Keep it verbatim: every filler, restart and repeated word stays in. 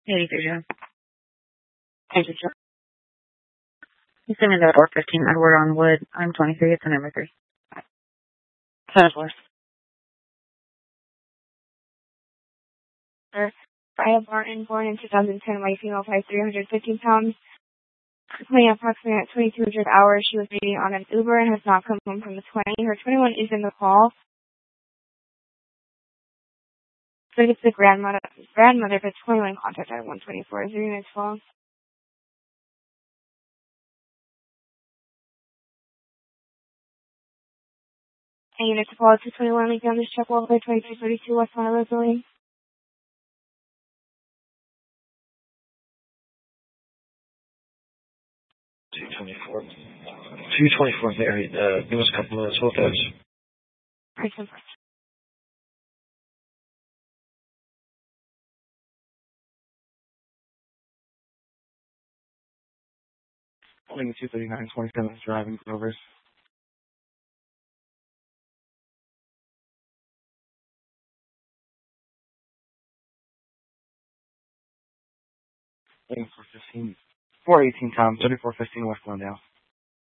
eighty-three, Joe. eighty-two. You sent me the four fifteen Edward on Wood. I'm twenty-three. It's a number three. Third floor. Sir, Freya Barton, born in two thousand ten, white female, size three hundred fifteen pounds. Weighing approximately at twenty-two hundred hours. She was waiting on an Uber and has not come home from the twenty. Her twenty-one is in the call. So it's the grandmother, grandmother for twenty-one contact at one twenty-four. Three minutes long. And units to follow two twenty-one, leaving on this check wall by twenty-three thirty-two West Monterey Lane. two twenty-four. two twenty-four, Mary. Uh, give us a couple minutes. Hold those. Right, so first. Holding two thirty-nine twenty-seven driving Grovers. Holding four fifteen. four eighteen Tom, thirty-four fifteen West Glendale.